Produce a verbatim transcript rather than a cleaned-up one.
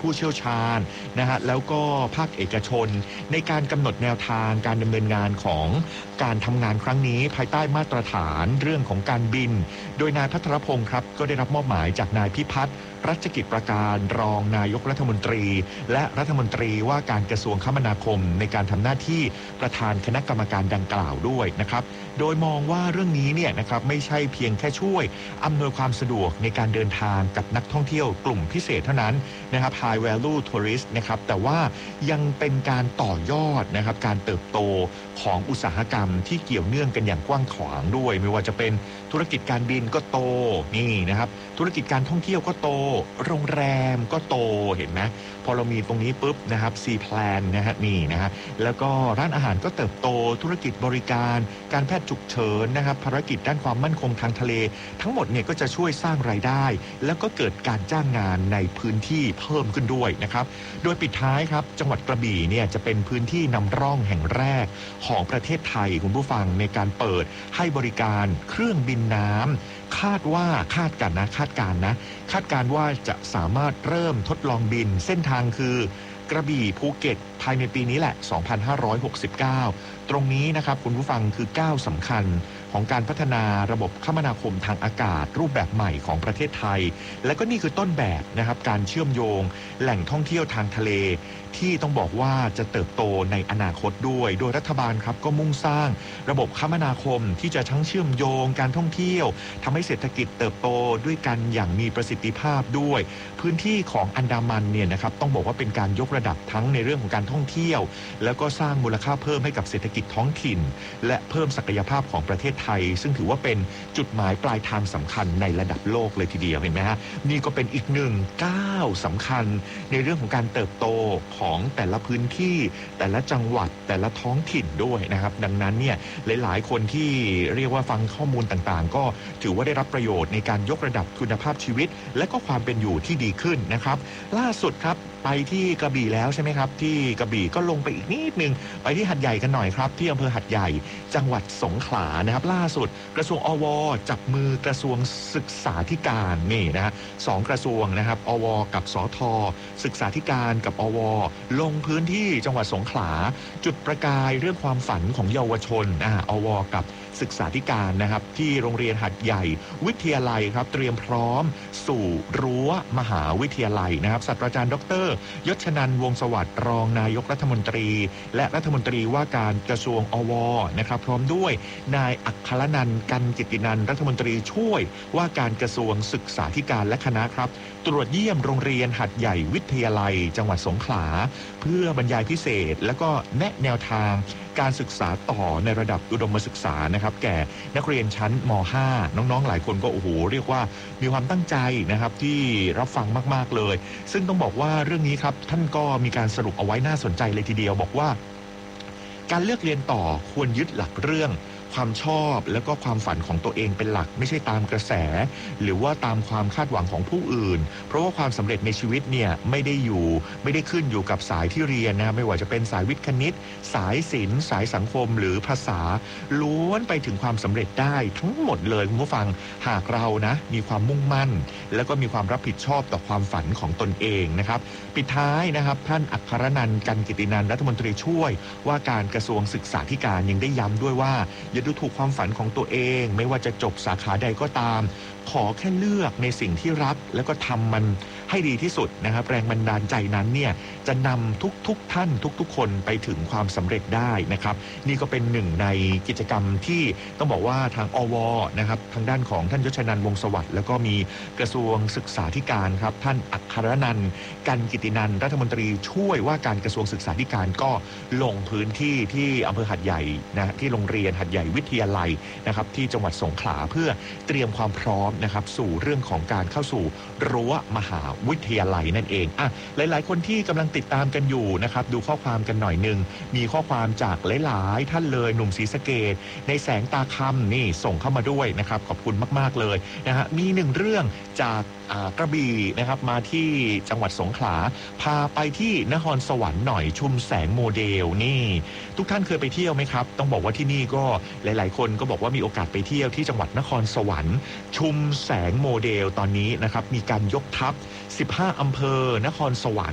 ผู้เชี่ยวชาญนะฮะแล้วก็ภาคเอกชนในการกำหนดแนวทางการดำเนินงานของการทำงานครั้งนี้ภายใต้มาตรฐานเรื่องของการบินโดยนายพัทรพงศ์ครับก็ได้รับมอบหมายจากนายพิพัฒน์รัชกิจประการรองนายกรัฐมนตรีและรัฐมนตรีว่าการกระทรวงคมนาคมในการทำหน้าที่ประธานคณะกรรมการดังกล่าวด้วยนะครับโดยมองว่าเรื่องนี้เนี่ยนะครับไม่ใช่เพียงแค่ช่วยอำนวยความสะดวกในการเดินทางกับนักท่องเที่ยวกลุ่มพิเศษเท่านั้นนะครับ High Value Tourist นะครับแต่ว่ายังเป็นการต่อยอดนะครับการเติบโตของอุตสาหกรรมที่เกี่ยวเนื่องกันอย่างกว้างขวางด้วยไม่ว่าจะเป็นธุรกิจการบินก็โตนี่นะครับธุรกิจการท่องเที่ยวก็โตโรงแรมก็โตเห็นไหมพอเรามีตรงนี้ปุ๊บนะครับ ซี แพลน นะฮะนี่นะฮะแล้วก็ร้านอาหารก็เติบโตธุรกิจบริการการแพทย์ฉุกเฉินนะครับภารกิจด้านความมั่นคงทางทะเลทั้งหมดเนี่ยก็จะช่วยสร้างรายได้แล้วก็เกิดการจ้างงานในพื้นที่เพิ่มขึ้นด้วยนะครับโดยปิดท้ายครับจังหวัดกระบี่เนี่ยจะเป็นพื้นที่นำร่องแห่งแรกของประเทศไทยคุณผู้ฟังในการเปิดให้บริการเครื่องบินน้ำคาดว่าคาดกันนะคาดการนะคาดการว่าจะสามารถเริ่มทดลองบินเส้นทางคือกระบี่ภูเก็ตภายในปีนี้แหละสองพันห้าร้อยหกสิบเก้าตรงนี้นะครับคุณผู้ฟังคือก้าวสำคัญของการพัฒนาระบบคมนาคมทางอากาศรูปแบบใหม่ของประเทศไทยและก็นี่คือต้นแบบนะครับการเชื่อมโยงแหล่งท่องเที่ยวทางทะเลที่ต้องบอกว่าจะเติบโตในอนาคตด้วยโดยรัฐบาลครับก็มุ่งสร้างระบบคมนาคมที่จะทั้งเชื่อมโยงการท่องเที่ยวทำให้เศรษฐกิจเติบโตด้วยกันอย่างมีประสิทธิภาพด้วยพื้นที่ของอันดามันเนี่ยนะครับต้องบอกว่าเป็นการยกระดับทั้งในเรื่องของการท่องเที่ยวแล้วก็สร้างมูลค่าเพิ่มให้กับเศรษฐกิจท้องถิ่นและเพิ่มศักยภาพของประเทศไทยซึ่งถือว่าเป็นจุดหมายปลายทางสำคัญในระดับโลกเลยทีเดียวเห็นไหมฮะนี่ก็เป็นอีกหนึ่งก้าวสำคัญในเรื่องของการเติบโตของแต่ละพื้นที่แต่ละจังหวัดแต่ละท้องถิ่นด้วยนะครับดังนั้นเนี่ยหลายๆคนที่เรียกว่าฟังข้อมูลต่างๆก็ถือว่าได้รับประโยชน์ในการยกระดับคุณภาพชีวิตและก็ความเป็นอยู่ที่ดีขึ้นนะครับล่าสุดครับไปที่กระบี่แล้วใช่ไหมครับที่กระบี่ก็ลงไปอีกนิดนึงไปที่หัดใหญ่กันหน่อยครับที่อำเภอหัดใหญ่จังหวัดสงขลานะครับล่าสุดกระทรวงอวจับมือกระทรวงศึกษาธิการนี่นะฮะสองกระทรวงนะครับอวกับสทศึกษาธิการกับอวลงพื้นที่จังหวัดสงขลาจุดประกายเรื่องความฝันของเยาวชนอ่าอวกับศึกษาธิการนะครับที่โรงเรียนหัดใหญ่วิทยาลัยครับเตรียมพร้อมสู่รั้วมหาวิทยาลัยนะครับศาสตราจารย์ดรยศนันท์วงศ์สวัสดิ์รองนายกรัฐมนตรีและรัฐมนตรีว่าการกระทรวงอวนะครับพร้อมด้วยนายอัครนันท์กันกิตินันท์รัฐมนตรีช่วยว่าการกระทรวงศึกษาธิการและคณะครับตรวจเยี่ยมโรงเรียนหัดใหญ่วิทยาลัยจังหวัดสงขลาเพื่อบรรยายพิเศษและก็แนะแนวทางการศึกษาต่อในระดับอุดมศึกษานะครับแก่นักเรียนชั้นม .ห้า น้องๆหลายคนก็โอ้โหเรียกว่ามีความตั้งใจนะครับที่รับฟังมากๆเลยซึ่งต้องบอกว่าเรื่องนี้ครับท่านก็มีการสรุปเอาไว้น่าสนใจเลยทีเดียวบอกว่าการเลือกเรียนต่อควรยึดหลักเรื่องความชอบแล้วก็ความฝันของตัวเองเป็นหลักไม่ใช่ตามกระแสหรือว่าตามความคาดหวังของผู้อื่นเพราะว่าความสำเร็จในชีวิตเนี่ยไม่ได้อยู่ไม่ได้ขึ้นอยู่กับสายที่เรียนนะไม่ว่าจะเป็นสายวิทย์คณิตสายศิลป์สายสังคมหรือภาษาล้วนไปถึงความสำเร็จได้ทั้งหมดเลยคุณผู้ฟังหากเรานะมีความมุ่งมั่นแล้วก็มีความรับผิดชอบต่อความฝันของตนเองนะครับปิดท้ายนะครับท่านอัครนันท์กันกิตินันท์รัฐมนตรีช่วยว่าการกระทรวงศึกษาธิการยังได้ย้ำด้วยว่าดูถูกความฝันของตัวเองไม่ว่าจะจบสาขาใดก็ตามขอแค่เลือกในสิ่งที่รักแล้วก็ทำมันให้ดีที่สุดนะครับแรงบันดาลใจนั้นเนี่ยจะนำทุกๆท่านทุกๆคนไปถึงความสำเร็จได้นะครับนี่ก็เป็นหนึ่งในกิจกรรมที่ต้องบอกว่าทางอวนะครับทางด้านของท่านยศนันท์วงศ์สวัสดิ์แล้วก็มีกระทรวงศึกษาธิการครับท่านอัครนันท์กันกิตินันท์รัฐมนตรีช่วยว่าการกระทรวงศึกษาธิการก็ลงพื้นที่ที่อำเภอหัดใหญ่นะที่โรงเรียนหัดใหญ่วิทยาลัยนะครับที่จังหวัดสงขลาเพื่อเตรียมความพร้อมนะครับสู่เรื่องของการเข้าสู่รั้วมหาวิทยาลัยนั่นเองอ่ะหลายๆคนที่กำลังติดตามกันอยู่นะครับดูข้อความกันหน่อยนึงมีข้อความจากหลายๆท่านเลยหนุ่มศรีสะเกษในแสงตาคำนี่ส่งเข้ามาด้วยนะครับขอบคุณมากๆเลยนะฮะมีหนึ่งเรื่องจากกระบี่นะครับมาที่จังหวัดสงขลาพาไปที่นครสวรรค์หน่อยชุมแสงโมเดลนี่ทุกท่านเคยไปเที่ยวไหมครับต้องบอกว่าที่นี่ก็หลายๆคนก็บอกว่ามีโอกาสไปเที่ยวที่จังหวัดนครสวรรค์ชุมแสงโมเดลตอนนี้นะครับมีการยกทัพสิบห้าอำเภอนครสวรรค์